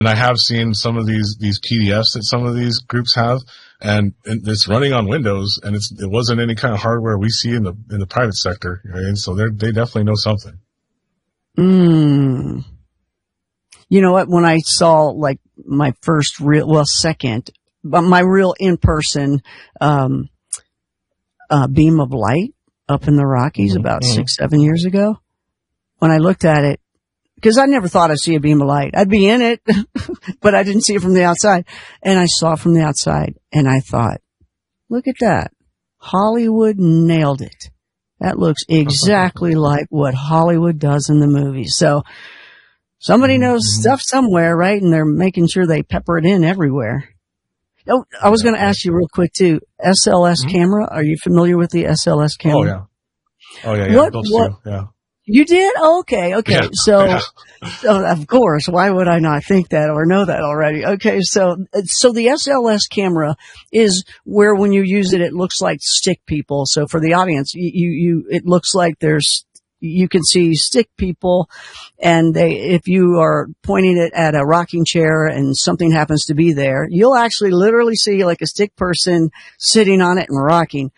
And I have seen some of these PDFs that some of these groups have, and it's running on Windows, and it wasn't any kind of hardware we see in the private sector. Right? And so they definitely know something. You know what? When I saw like my first second, but my real in-person, beam of light up in the Rockies about 6-7 years ago, when I looked at it, because I never thought I'd see a beam of light. I'd be in it, but I didn't see it from the outside. And I saw it from the outside, and I thought, look at that. Hollywood nailed it. That looks exactly like what Hollywood does in the movies. So somebody knows stuff somewhere, right? And they're making sure they pepper it in everywhere. Oh, I was going to ask you real quick too. SLS camera. Are you familiar with the SLS camera? Oh yeah. Those two. Yeah. You did? Okay. Yeah. So of course, why would I not think that or know that already? Okay. So the SLS camera is where when you use it, it looks like stick people. So for the audience, it looks like you can see stick people, and if you are pointing it at a rocking chair and something happens to be there, you'll actually literally see like a stick person sitting on it and rocking.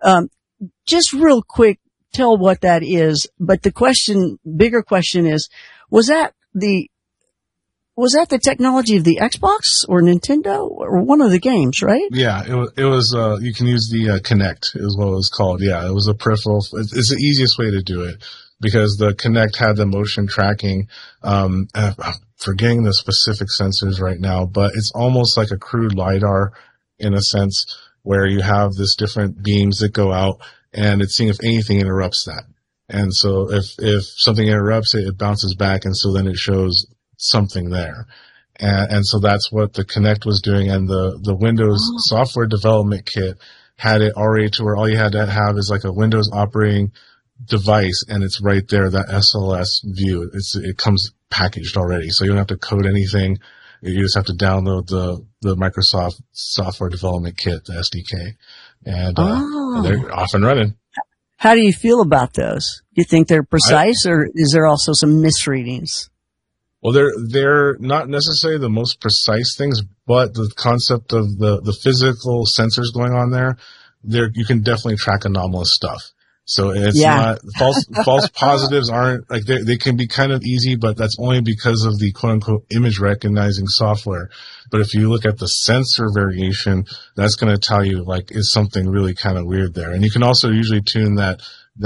Just real quick, tell what that is. But the bigger question is, was that the technology of the Xbox or Nintendo or one of the games, right? Yeah, it was, you can use the Kinect is what it was called. Yeah, it was a peripheral. It's the easiest way to do it because the Kinect had the motion tracking. I'm forgetting the specific sensors right now, but it's almost like a crude LiDAR in a sense where you have this different beams that go out and it's seeing if anything interrupts that. And so if something interrupts it, it bounces back. And so then it shows something there. And so that's what the Kinect was doing. And the Windows software development kit had it already to where all you had to have is like a Windows operating device. And it's right there, that SLS view. It comes packaged already. So you don't have to code anything. You just have to download the Microsoft software development kit, the SDK. And they're off and running. How do you feel about those? Do you think they're precise, or is there also some misreadings? Well, they're not necessarily the most precise things, but the concept of the physical sensors going on there, you can definitely track anomalous stuff. So it's not false positives aren't like they can be kind of easy, but that's only because of the quote unquote image recognizing software. But if you look at the sensor variation, that's going to tell you like is something really kind of weird there. And you can also usually tune that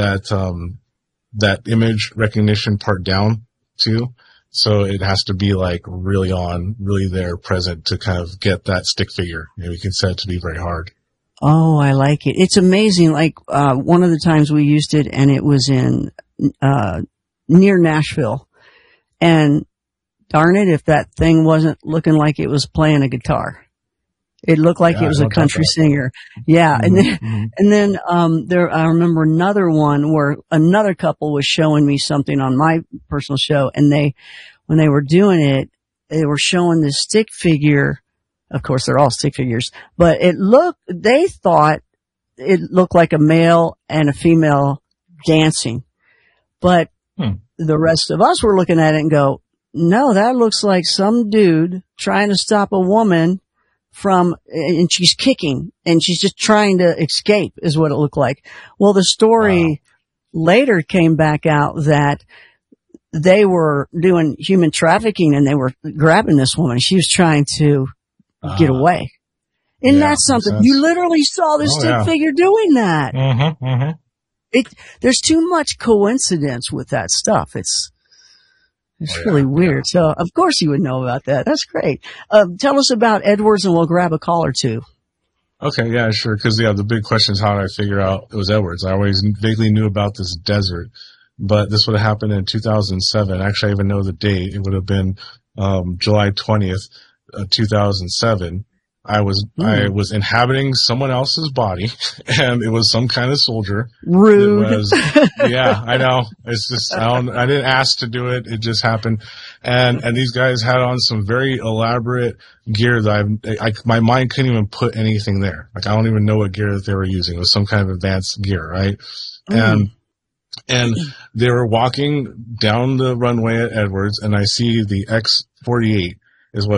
image recognition part down too. So it has to be like really there, present to kind of get that stick figure. You can set it to be very hard. Oh, I like it. It's amazing. Like, one of the times we used it and it was in, near Nashville. And darn it, if that thing wasn't looking like it was playing a guitar. It looked like it was a country singer. Yeah. And then, I remember another one where another couple was showing me something on my personal show. And when they were doing it, they were showing the stick figure. Of course, they're all stick figures, but they thought it looked like a male and a female dancing. But the rest of us were looking at it and go, no, that looks like some dude trying to stop a woman and she's kicking and she's just trying to escape is what it looked like. Well, the story later came back out that they were doing human trafficking and they were grabbing this woman. She was trying to get away. And that's something you literally saw this stick figure doing that. There's too much coincidence with that stuff. It's really weird. So of course you would know about that. That's great. Tell us about Edwards and we'll grab a call or two. Okay. Yeah, sure. Cause the big question is how did I figure out it was Edwards? I always vaguely knew about this desert, but this would have happened in 2007. Actually, I even know the date. It would have been, July 20th. 2007, I was inhabiting someone else's body, and it was some kind of soldier. Rude. Yeah, I know. It's just I didn't ask to do it. It just happened, and these guys had on some very elaborate gear that my mind couldn't even put anything there. Like I don't even know what gear that they were using. It was some kind of advanced gear, right? And they were walking down the runway at Edwards, and I see the X-48. is what